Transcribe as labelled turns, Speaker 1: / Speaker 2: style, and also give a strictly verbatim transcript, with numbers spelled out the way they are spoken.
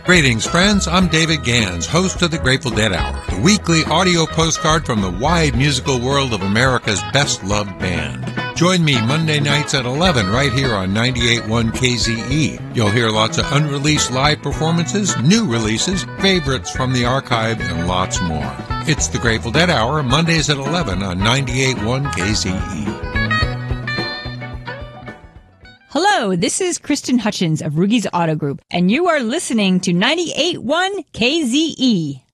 Speaker 1: Greetings, friends. I'm David Gans, host of the Grateful Dead Hour, the weekly audio postcard from the wide musical world of America's best-loved band. Join me Monday nights at eleven right here on ninety-eight point one K Z E. You'll hear lots of unreleased live performances, new releases, favorites from the archive, and lots more. It's the Grateful Dead Hour, Mondays at eleven on ninety-eight point one K Z E.
Speaker 2: Hello, this is Kristen Hutchins of Rugy's Auto Group, and you are listening to ninety-eight point one K Z E.